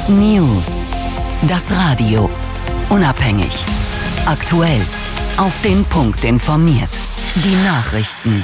News. Das Radio. Unabhängig. Aktuell. Auf den Punkt informiert. Die Nachrichten.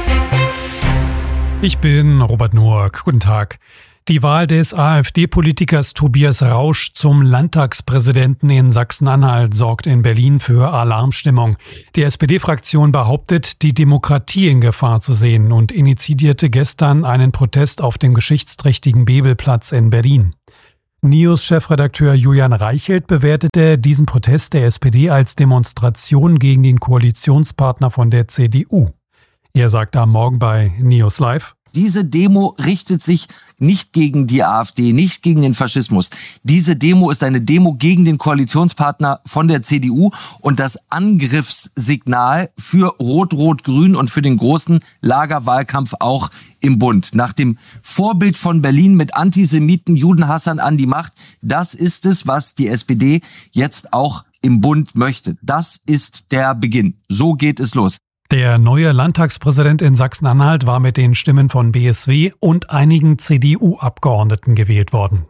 Ich bin Robert Noack. Guten Tag. Die Wahl des AfD-Politikers Tobias Rausch zum Landtagspräsidenten in Sachsen-Anhalt sorgt in Berlin für Alarmstimmung. Die SPD-Fraktion behauptet, die Demokratie in Gefahr zu sehen und initiierte gestern einen Protest auf dem geschichtsträchtigen Bebelplatz in Berlin. NEOS-Chefredakteur Julian Reichelt bewertete diesen Protest der SPD als Demonstration gegen den Koalitionspartner von der CDU. Er sagte am Morgen bei NEOS Live: Diese Demo richtet sich nicht gegen die AfD, nicht gegen den Faschismus. Diese Demo ist eine Demo gegen den Koalitionspartner von der CDU und das Angriffssignal für Rot-Rot-Grün und für den großen Lagerwahlkampf auch im Bund. Nach dem Vorbild von Berlin mit Antisemiten, Judenhassern an die Macht, das ist es, was die SPD jetzt auch im Bund möchte. Das ist der Beginn. So geht es los. Der neue Landtagspräsident in Sachsen-Anhalt war mit den Stimmen von BSW und einigen CDU-Abgeordneten gewählt worden.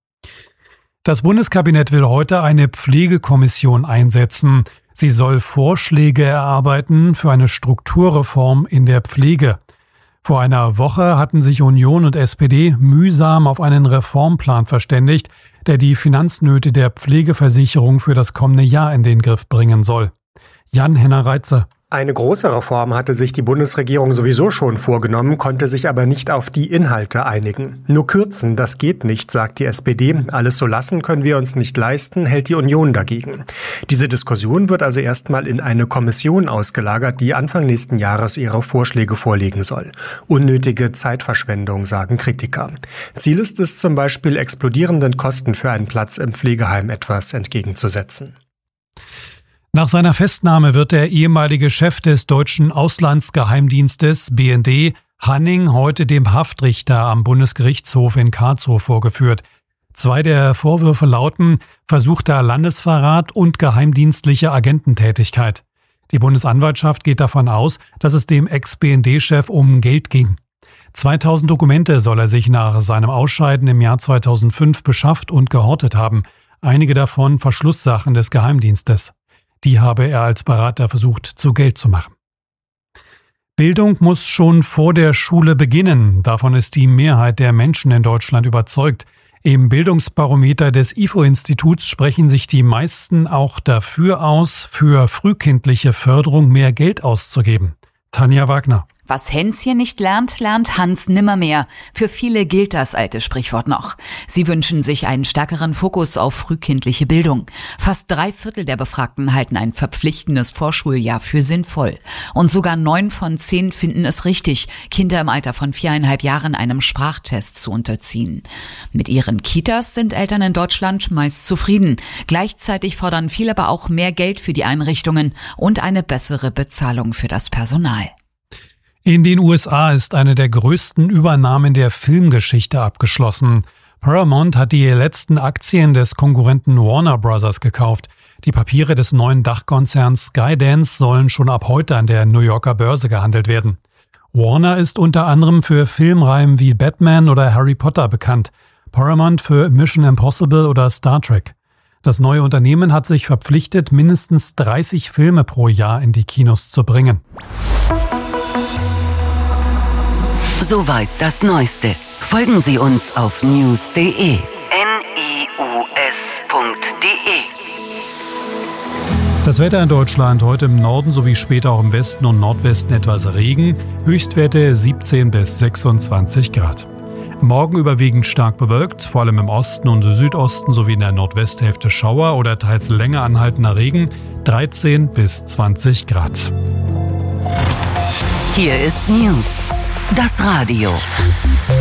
Das Bundeskabinett will heute eine Pflegekommission einsetzen. Sie soll Vorschläge erarbeiten für eine Strukturreform in der Pflege. Vor einer Woche hatten sich Union und SPD mühsam auf einen Reformplan verständigt, der die Finanznöte der Pflegeversicherung für das kommende Jahr in den Griff bringen soll. Jan-Henner Reitze. Eine große Reform hatte sich die Bundesregierung sowieso schon vorgenommen, konnte sich aber nicht auf die Inhalte einigen. Nur kürzen, das geht nicht, sagt die SPD. Alles so lassen können wir uns nicht leisten, hält die Union dagegen. Diese Diskussion wird also erstmal in eine Kommission ausgelagert, die Anfang nächsten Jahres ihre Vorschläge vorlegen soll. Unnötige Zeitverschwendung, sagen Kritiker. Ziel ist es zum Beispiel, explodierenden Kosten für einen Platz im Pflegeheim etwas entgegenzusetzen. Nach seiner Festnahme wird der ehemalige Chef des deutschen Auslandsgeheimdienstes BND, Hanning, heute dem Haftrichter am Bundesgerichtshof in Karlsruhe vorgeführt. 2 der Vorwürfe lauten versuchter Landesverrat und geheimdienstliche Agententätigkeit. Die Bundesanwaltschaft geht davon aus, dass es dem Ex-BND-Chef um Geld ging. 2000 Dokumente soll er sich nach seinem Ausscheiden im Jahr 2005 beschafft und gehortet haben. Einige davon Verschlusssachen des Geheimdienstes. Die habe er als Berater versucht, zu Geld zu machen. Bildung muss schon vor der Schule beginnen. Davon ist die Mehrheit der Menschen in Deutschland überzeugt. Im Bildungsbarometer des IFO-Instituts sprechen sich die meisten auch dafür aus, für frühkindliche Förderung mehr Geld auszugeben. Tanja Wagner. Was Hänschen nicht lernt, lernt Hans nimmermehr. Für viele gilt das alte Sprichwort noch. Sie wünschen sich einen stärkeren Fokus auf frühkindliche Bildung. Fast 3/4 der Befragten halten ein verpflichtendes Vorschuljahr für sinnvoll. Und sogar 9 von 10 finden es richtig, Kinder im Alter von 4,5 Jahren einem Sprachtest zu unterziehen. Mit ihren Kitas sind Eltern in Deutschland meist zufrieden. Gleichzeitig fordern viele aber auch mehr Geld für die Einrichtungen und eine bessere Bezahlung für das Personal. In den USA ist eine der größten Übernahmen der Filmgeschichte abgeschlossen. Paramount hat die letzten Aktien des Konkurrenten Warner Bros. Gekauft. Die Papiere des neuen Dachkonzerns Skydance sollen schon ab heute an der New Yorker Börse gehandelt werden. Warner ist unter anderem für Filmreihen wie Batman oder Harry Potter bekannt, Paramount für Mission Impossible oder Star Trek. Das neue Unternehmen hat sich verpflichtet, mindestens 30 Filme pro Jahr in die Kinos zu bringen. Soweit das Neueste. Folgen Sie uns auf news.de. news.de. Das Wetter in Deutschland heute im Norden sowie später auch im Westen und Nordwesten etwas Regen. Höchstwerte 17 bis 26 Grad. Morgen überwiegend stark bewölkt, vor allem im Osten und Südosten sowie in der Nordwesthälfte Schauer oder teils länger anhaltender Regen. 13 bis 20 Grad. Hier ist News. Das Radio.